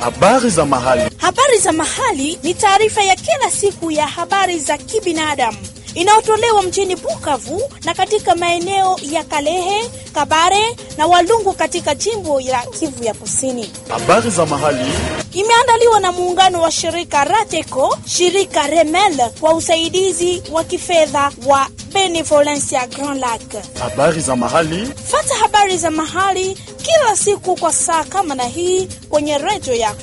Habari za mahali. Habari za mahali ni taarifa ya kila siku ya habari za kibinadamu inayotolewa mjini Bukavu na katika maeneo ya Kalehe, Kabare na Walungu katika jimbo la Kivu ya Kusini. Habari za mahali imeandaliwa na muungano wa shirika Rateco, shirika Remel kwa usaidizi wa kifedha wa Benevolencia Grand Lac. Habari za mahali. Fata habari za mahali kila siku kwa saa kama na hii kwenye redio yako.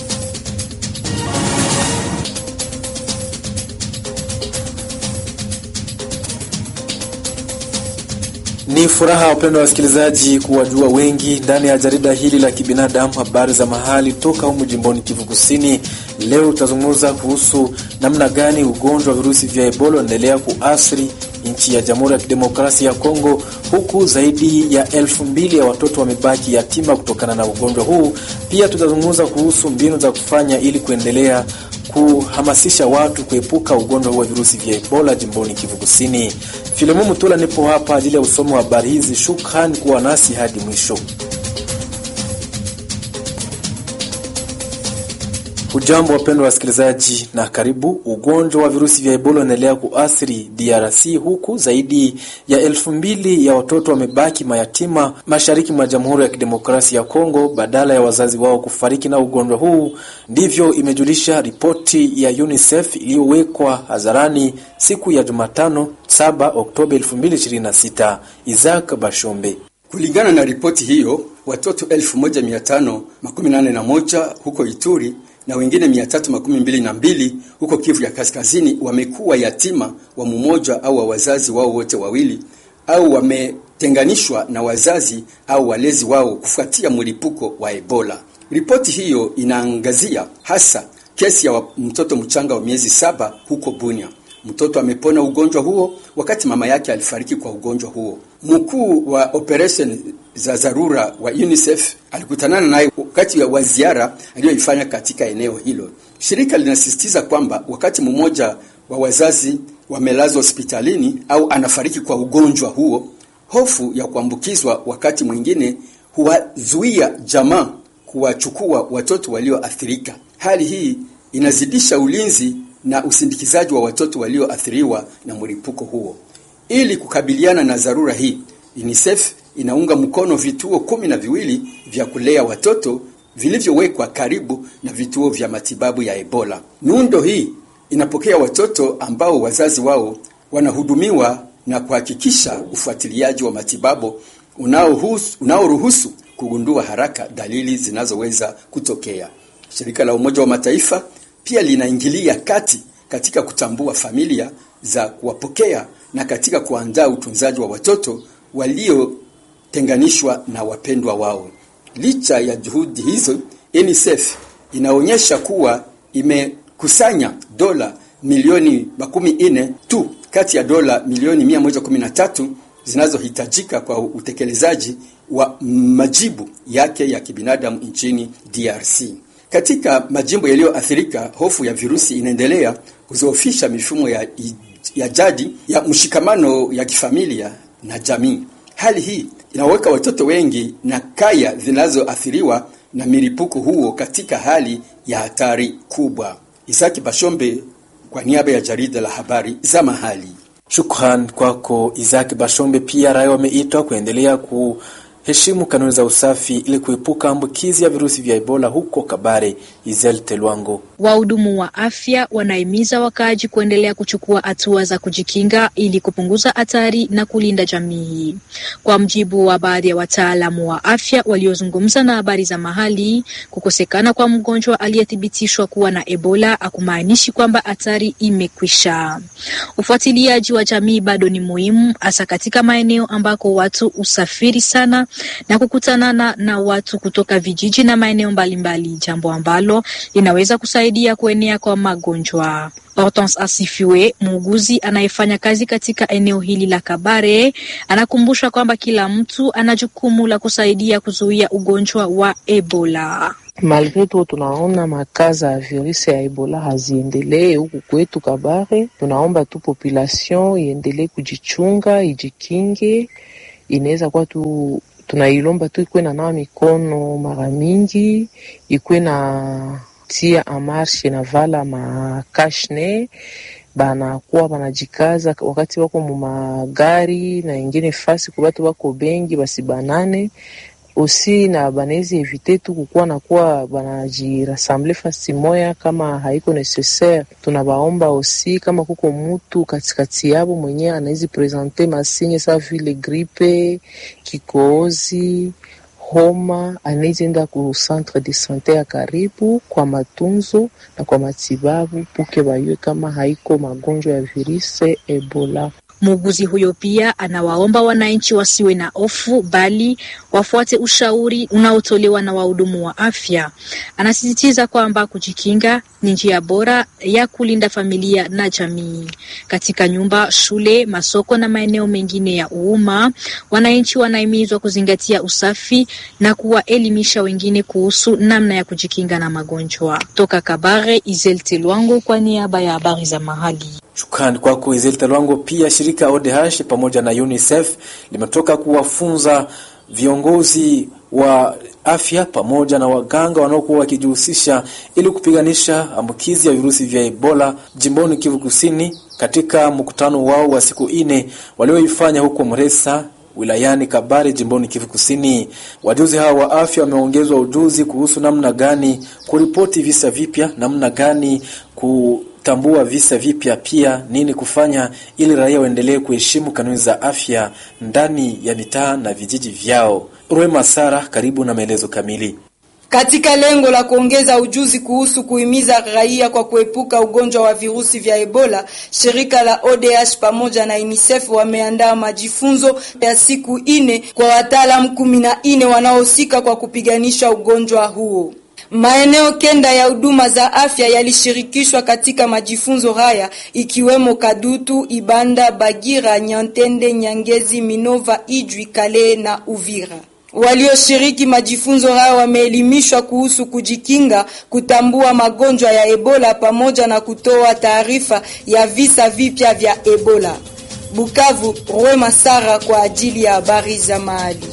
Ni furaha wapendwa wasikilizaji kuwajua wengi ndani ya jarida hili la kibinadamu habari za mahali toka humu jimboni Kivu Kusini. Leo tutazungumza kuhusu namna gani ugonjwa wa virusi vya Ebola unaendelea kuathiri nchi ya Jamhuri ya Kidemokrasia ya Kongo, huku zaidi ya 2000 ya watoto wamebaki yatima kutokana na ugonjwa huu. Pia tutazungumza kuhusu mbinu za kufanya ili kuendelea kuhamasisha watu kuepuka ugonjwa wa virusi vya Ebola jimboni Kivu Kusini. Filemu Mutula nipo hapa ajili ya usomo wa habari hizi. Shukrani kuwa nasi hadi mwisho. Hujambo wapendwa wasikilizaji na karibu. Ugonjwa wa virusi vya Ebola unaendelea kuathiri DRC, huku zaidi ya 2000 ya watoto wamebaki mayatima mashariki mwa Jamhuri ya Kidemokrasia ya Kongo badala ya wazazi wao kufariki na ugonjwa huu. Ndivyo imejulisha ripoti ya UNICEF iliyowekwa hadharani siku ya Jumatano 7 Oktoba 2026. Isaac Bashombe. Kulingana na ripoti hiyo, watoto 1581 huko Ituri na wengine 322 huko Kivu ya Kaskazini wamekuwa yatima wa mmoja au wa wazazi wao wote wawili, au wametenganishwa na wazazi au walezi wao kufuatia mlipuko wa Ebola. Ripoti hiyo inaangazia hasa kesi ya mtoto mchanga wa miezi 7 huko Bunia. Mtoto amepona ugonjwa huo wakati mama yake alifariki kwa ugonjwa huo. Mkuu wa operation za dharura wa UNICEF alikutana naye wakati wa ziara aliyoifanya katika eneo hilo. Shirika linasisitiza kwamba wakati mmoja wa wazazi wamelazwa hospitalini au anafariki kwa ugonjwa huo, hofu ya kuambukizwa wakati mwingine huwazuia jamaa kuwachukua watoto walioathirika. Hali hii inazidisha ulinzi na usindikizaji wa watoto walioathiriwa na mlipuko huo. Ili kukabiliana na dharura hii, UNICEF inaunga mkono vituo 12 vya kulea watoto vilivyowekwa karibu na vituo vya matibabu ya Ebola. Miundo hii inapokea watoto ambao wazazi wao wanahudumiwa na kuhakikisha ufuatiliaji wa matibabu unaoruhusu kugundua haraka dalili zinazoweza kutokea. Shirika la Umoja wa Mataifa pia linaingilia kati katika kutambua familia za kuwapokea na katika kuandaa utunzaji wa watoto waliotenganishwa na wapendwa wao. Licha ya juhudi hizo, UNICEF inaonyesha kuwa imekusanya dola milioni 40 tu kati ya dola milioni 113 zinazohitajika kwa utekelezaji wa majibu yake ya kibinadamu nchini DRC. Katika majimbo yaliyoathirika, hofu ya virusi inaendelea kuzoofisha mifumo ya jadi ya mshikamano ya kifamilia na jamii. Hali hii inaweka watoto wengi na kaya zinazoathiriwa na milipuko huo katika hali ya hatari kubwa. Isaki Bashombe kwa niaba ya jarida la habari za mahali. Shukran kwako Isaac Bashombe. Pia raia wameitwa kuendelea heshimu kanuni za usafi ili kuepuka ambukizi ya virusi vya Ebola huko Kabare. Izel Telwango. Wahudumu wa afya wanahimiza wakaaji kuendelea kuchukua hatua za kujikinga ili kupunguza hatari na kulinda jamii. Kwa mjibu wa baadhi ya wataalamu wa afya waliozungumza na habari za mahali, kukosekana kwa mgonjwa aliyethibitishwa kuwa na Ebola hakumaanishi kwamba hatari imekwisha. Ufuatiliaji wa jamii bado ni muhimu, hasa katika maeneo ambako watu usafiri sana na kukutanana na watu kutoka vijiji na maeneo mbalimbali, jambo ambalo linaweza kusaidia kuenea kwa magonjwa. Hortense Asifiwe, muuguzi anayefanya kazi katika eneo hili la Kabare, anakumbusha kwamba kila mtu ana jukumu la kusaidia kuzuia ugonjwa wa Ebola. Malgré tout, tunaona makaza ya virusi ya Ebola haziendelee huku kwetu Kabare. Tunaomba tu population iendelee kujichunga, ijikinge. Inaweza kuwa tu tunailomba tu ikuwe na nawa mikono mara mingi, ikuwe na tia amarshe na vala makashne, banakuwa banajikaza wakati wako mu magari na ingine fasi kubatu wako bengi basi banane osi, na banezi evite tu kukuwa na kuwa banajirassemble fasi moya kama haiko necessaire. Tunabaomba osi kama kuko mutu katikati yabo mwenye anawezi presenter masinye sa vile gripe, kikohozi, homa, anawezi enda ku centre de santé ya karibu kwa matunzo na kwa matibabu puke bayue kama haiko magonjwa ya virusi Ebola. Muuguzi huyo pia anawaomba wananchi wasiwe na hofu bali wafuate ushauri unaotolewa na wahudumu wa afya. Anasisitiza kwamba kujikinga ni njia bora ya kulinda familia na jamii. Katika nyumba, shule, masoko na maeneo mengine ya umma, wananchi wanahimizwa kuzingatia usafi na kuwaelimisha wengine kuhusu namna ya kujikinga na magonjwa. Toka Kabare, Izelte Lwango kwa niaba ya habari za mahali. Shukrani kwako Izelte Lwango. Pia shirika ODH pamoja na UNICEF limetoka kuwafunza viongozi wa afya pamoja na waganga wanaokuwa wakijihusisha ili kupiganisha ambukizi ya virusi vya Ebola jimboni Kivu Kusini katika mkutano wao wa siku 4 walioifanya huko Muresa wilayani Kabare jimboni Kivu Kusini. Wajuzi hawa wa afya wameongezwa ujuzi kuhusu namna gani kuripoti visa vipya, namna gani kutambua visa vipya, pia nini kufanya ili raia waendelee kuheshimu kanuni za afya ndani ya mitaa na vijiji vyao. Rwema Sara, karibu na maelezo kamili. Katika lengo la kuongeza ujuzi kuhusu kuhimiza raia kwa kuepuka ugonjwa wa virusi vya Ebola, shirika la ODH pamoja na UNICEF wameandaa majifunzo ya siku 4 kwa wataalamu 14 wanaohusika kwa kupiganisha ugonjwa huo. Maeneo 9 ya huduma za afya yalishirikishwa katika majifunzo haya, ikiwemo Kadutu, Ibanda, Bagira, Nyantende, Nyangezi, Minova, Ijwi, Kale na Uvira. Walioshiriki majifunzo haya wameelimishwa kuhusu kujikinga, kutambua magonjwa ya Ebola pamoja na kutoa taarifa ya visa vipya vya Ebola. Bukavu, Rwema Sara kwa ajili ya habari za mahali.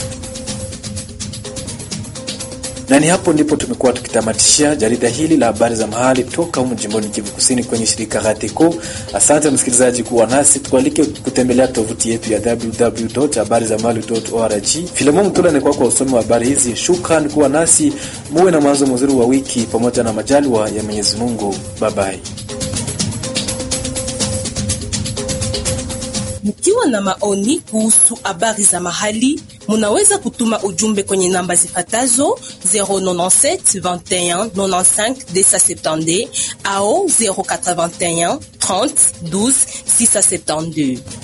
Na ni hapo ndipo tumekuwa tukitamatishia jarida hili la habari za mahali toka humu jimboni Kivu Kusini kwenye shirika Rateko. Asante msikilizaji kuwa nasi, tukualike kutembelea tovuti yetu ya www.habarizamahali.org. Filemon Mtula ni kwa usomi wa habari hizi. Shukrani kuwa nasi, muwe na mwanzo mzuri wa wiki pamoja na majaliwa ya Mwenyezi Mungu. Bye bye. Mkiwa na maoni kuhusu habari za mahali, munaweza kutuma ujumbe kwenye namba zifatazo 097 21 95 270 au 081 30 12 672.